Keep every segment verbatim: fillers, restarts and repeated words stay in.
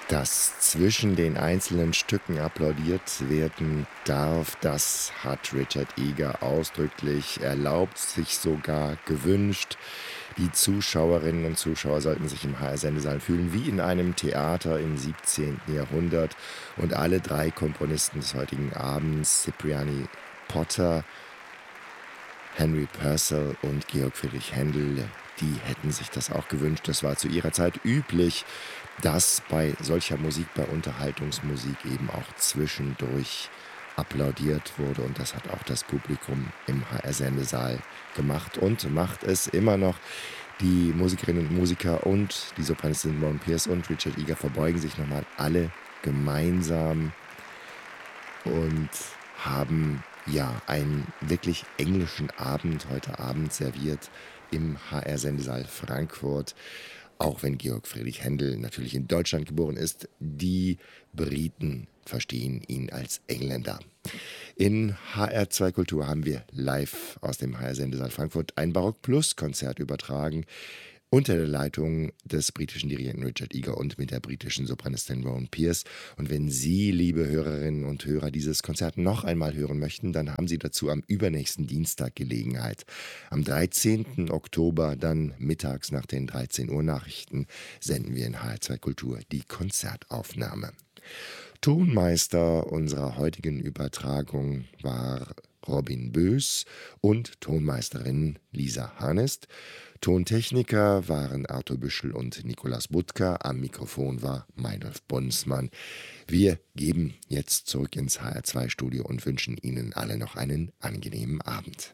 Dass zwischen den einzelnen Stücken applaudiert werden darf, das hat Richard Eger ausdrücklich erlaubt, sich sogar gewünscht. Die Zuschauerinnen und Zuschauer sollten sich im H R-Sendesaal fühlen wie in einem Theater im siebzehnten. Jahrhundert. Und alle drei Komponisten des heutigen Abends, Cipriani Potter, Henry Purcell und Georg Friedrich Händel, die hätten sich das auch gewünscht. Das war zu ihrer Zeit üblich, dass bei solcher Musik, bei Unterhaltungsmusik eben auch zwischendurch applaudiert wurde. Und das hat auch das Publikum im H R-Sendesaal gemacht und macht es immer noch. Die Musikerinnen und Musiker und die Sopranistin Maren Pierce und Richard Eger verbeugen sich nochmal alle gemeinsam und haben ja einen wirklich englischen Abend heute Abend serviert im H R-Sendesaal Frankfurt. Auch wenn Georg Friedrich Händel natürlich in Deutschland geboren ist, die Briten verstehen ihn als Engländer. In H R zwei Kultur haben wir live aus dem H R-Sendesaal Frankfurt ein Barock-Plus-Konzert übertragen, unter der Leitung des britischen Dirigenten Richard Eger und mit der britischen Sopranistin Maren Pierce. Und wenn Sie, liebe Hörerinnen und Hörer, dieses Konzert noch einmal hören möchten, dann haben Sie dazu am übernächsten Dienstag Gelegenheit. Am dreizehnten Oktober, dann mittags nach den dreizehn Uhr Nachrichten, senden wir in H R zwei Kultur die Konzertaufnahme. Tonmeister unserer heutigen Übertragung war Robin Bös und Tonmeisterin Lisa Harnest. Tontechniker waren Arthur Büschel und Nikolaus Budka. Am Mikrofon war Meinolf Bonsmann. Wir geben jetzt zurück ins H R zwei Studio und wünschen Ihnen alle noch einen angenehmen Abend.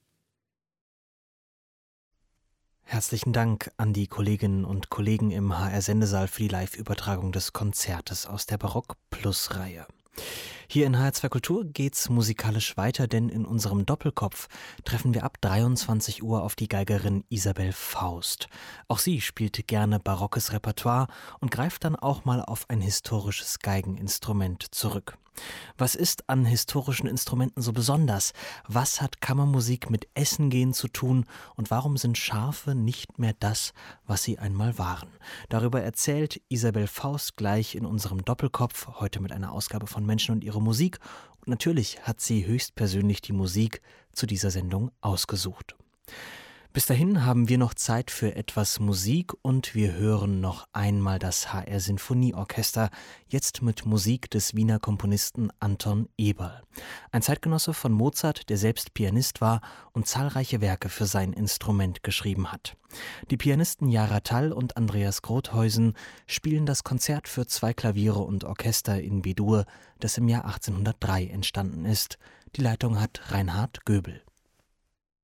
Herzlichen Dank an die Kolleginnen und Kollegen im H R-Sendesaal für die Live-Übertragung des Konzertes aus der Barock-Plus-Reihe. Hier in H R zwei Kultur geht's musikalisch weiter, denn in unserem Doppelkopf treffen wir ab dreiundzwanzig Uhr auf die Geigerin Isabel Faust. Auch sie spielt gerne barockes Repertoire und greift dann auch mal auf ein historisches Geigeninstrument zurück. Was ist an historischen Instrumenten so besonders? Was hat Kammermusik mit Essen gehen zu tun? Und warum sind Schafe nicht mehr das, was sie einmal waren? Darüber erzählt Isabel Faust gleich in unserem Doppelkopf, heute mit einer Ausgabe von Menschen und ihre Musik. Und natürlich hat sie höchstpersönlich die Musik zu dieser Sendung ausgesucht. Bis dahin haben wir noch Zeit für etwas Musik und wir hören noch einmal das H R-Sinfonieorchester, jetzt mit Musik des Wiener Komponisten Anton Eberl. Ein Zeitgenosse von Mozart, der selbst Pianist war und zahlreiche Werke für sein Instrument geschrieben hat. Die Pianisten Jara Tall und Andreas Grothuysen spielen das Konzert für zwei Klaviere und Orchester in B-Dur, das im Jahr achtzehnhundertdrei entstanden ist. Die Leitung hat Reinhard Göbel.